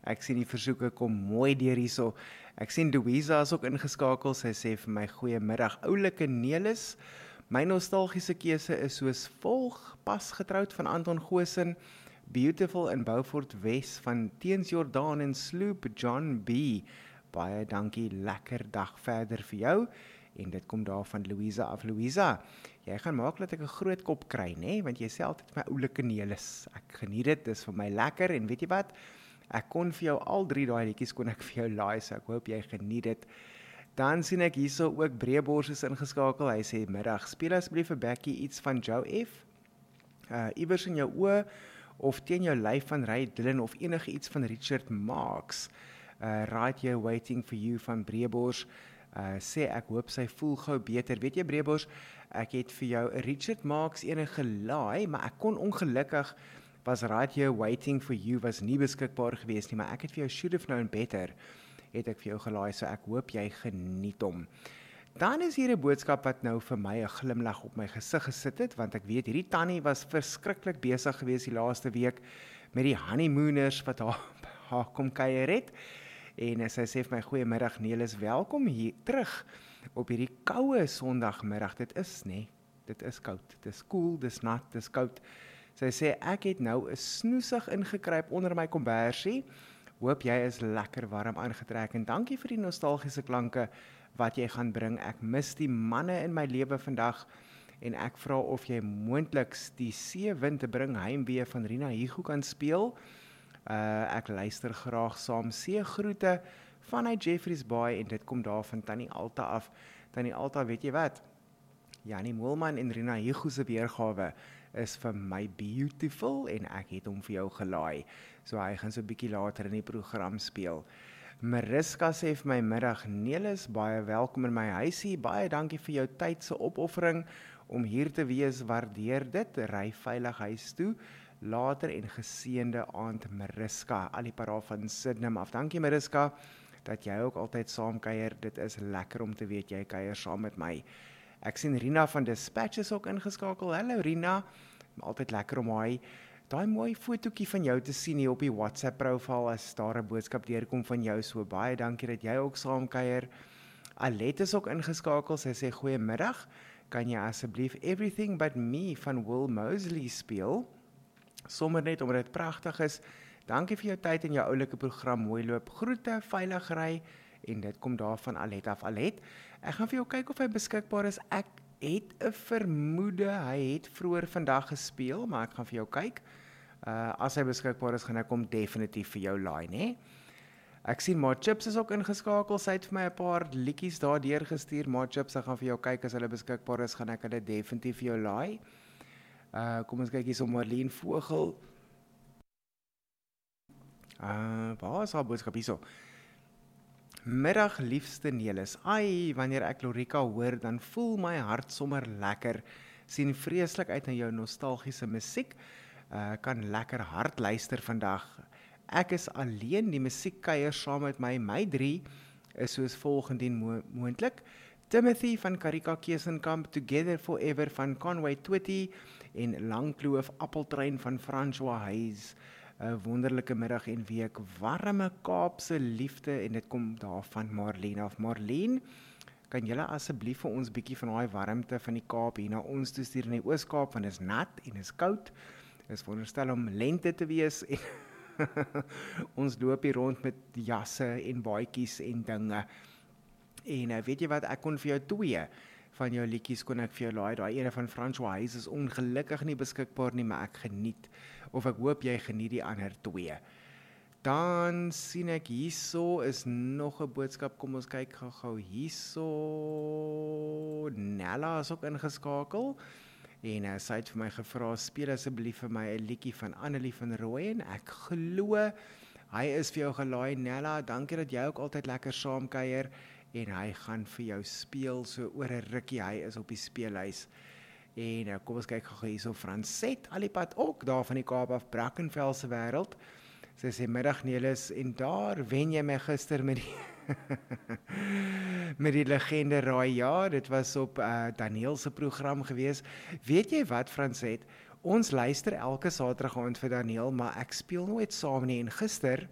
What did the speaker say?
Ek sien die versoeke kom mooi deur hierso. Ek sien Louisa is ook ingeskakel. Sy sê vir my goeiemiddag oulike Nelis. My nostalgiese keuse is soos volg: Pas getroud van Anton Goosen, Beautiful in Beaufort Wes van Teens Jordaan en Sloop John B. Baie dankie, lekker dag verder vir jou. En dit kom daar van Louisa af. Louisa, jy gaan maak dat ek 'n groot kop kry, né? Want jy sê altyd my oulike Nelis. Ek geniet dit, dis vir my lekker en weet jy wat? Ek kon vir jou al 3 daai liedjies kon ek vir jou laai, so ek hoop jy geniet dit. Dan sien ek hierso ook Breebors is ingeskakel. Hy sê middag, speel asseblief vir Becky iets van Joe F. Iewers in jou oë of teen jou lyf van Ray Dillon of enige iets van Richard Marx. Right Here Waiting for You van Breebors. Sê ek hoop sy voel gou beter. Weet jy Breebors, ek het vir jou 'n Richard Marx ene gelaai, maar ek kon ongelukkig was Right Here Waiting for You was nie beskikbaar gewees nie, maar ek het vir jou Should Have Known Better het ek vir jou gelaai, so ek hoop jy geniet hom. Dan is hier 'n boodskap wat nou vir my 'n glimlag op my gesig gesit het, want ek weet hierdie tannie was verskriklik besig gewees die laaste week met die honeymooners wat haar kom kuier het. En sy sê vir my goeiemiddag Nelis, welkom hier terug op hierdie koue Sondagmiddag. Dit is dit is koud. Dit is koel, dis nat, dis koud. Sy sê ek het nou 'n snoesig ingekruip onder my kombersie. Hoop jy is lekker warm aangetrek en dankie vir die nostalgiese klanke wat jy gaan bring. Ek mis die manne in my lewe vandag en ek vra of jy moontliks die Seewind te bring heimwee van Rina Hugo kan speel. Ek luister graag saam. Seegroete vanuit Jeffreys Bay en dit kom daar van Tannie Alta af. Tannie Alta, weet jy wat? Janie Moelman en Rina Hugo se weergawe is vir my beautiful en ek het hom vir jou gelaai. So hy gaan so 'n bietjie later in die program speel. Mariska sê vir my middag Nelis, baie welkom in my huisie. Baie dankie vir jou tyd se opoffering om hier te wees. Waardeer dit. Ry veilig huis toe. Later en geseënde aand Mariska, al die para van Sydney af. Dankie Mariska dat jy ook altyd saam kuier. Dit is lekker om te weet jy kuier saam met my. Ek sien Rina van Dispatches ook ingeskakel. Hallo Rina, altyd lekker om daai mooi fotootjie van jou te sien hier op die WhatsApp profiel as daar 'n boodskap deurkom van jou. So baie dankie dat jy ook saam kuier. Alet is ook ingeskakel. Sy sê goeiemiddag. Kan jy asseblief Everything But Me van Will Mosley speel? Sommer net omdat dit pragtig is. Dankie vir jou tyd en jou oulike program. Mooi loop. Groete, veilig ry en dit kom daar van Alet af. Alet, ek gaan vir jou kyk of hy beskikbaar is. Ek het 'n vermoede hy het vroeër vandag gespeel, maar ek gaan vir jou kyk. As hy beskikbaar is, gaan ek hom definitief vir jou laai, né? Ek sien Ma Chips is ook ingeskakel. Sy het vir my 'n paar liedjies daar deurgestuur. Ma Chips, ek gaan vir jou kyk as hulle beskikbaar is, gaan ek hulle definitief vir jou laai. Kom ons kyk hier so Marlene Vogel. Waar is haar boodskap hierso? Middag liefste Nelis. Ai, wanneer ek Lorika hoor, dan voel my hart sommer lekker. Sien vreeslik uit na jou nostalgiese musiek. Kan lekker hard luister vandag. Ek is alleen, die musiek kuier saam met my. My 3 is soos volgendien moontlik. Timothy van Karika Kesenkamp, Together Forever van Conway Twitty en Langkloof Appeltrein van François Hayes. 'n Wonderlike middag en week, warme Kaapse liefde en dit kom daar van Marlene af. Marlene, kan julle asseblief vir ons bietjie van daai warmte van die Kaap hier na ons toe stuur in die Oos-Kaap, want dit is nat en is koud. Dit is veronderstel om lente te wees en ons loop hier rond met jasse en baadjies en dinge. En weet jy wat, ek kon vir jou 2 van jou liedjies kon ek vir jou laai. Daai ene van François Hayes is ongelukkig nie beskikbaar nie, maar ek geniet, of ek hoop jy geniet die ander 2. Dan sien ek hierso is nog 'n boodskap. Kom ons kyk gou hierso. Nella is ook ingeskakel. En sy het vir my gevra, speel asseblief vir my 'n liedjie van Annelie van Rooyen. Ek glo hy is vir jou gelaai. Nella, dankie dat jy ook altyd lekker saamkuier. En hy gaan vir jou speel so oor 'n rukkie. Hy is op die speellys. En kom ons kyk gou hierso. Franset, al die pad ook daar van die Kaap af, Brackenfell se wêreld. Sy sê middag Nelis en daar wen jy my gister met die met die legende raai. Ja, dit was op Daniel se program gewees. Weet jy wat Franset? Ons luister elke Saterdag aand vir Daniel, maar ek speel nooit saam nie en gister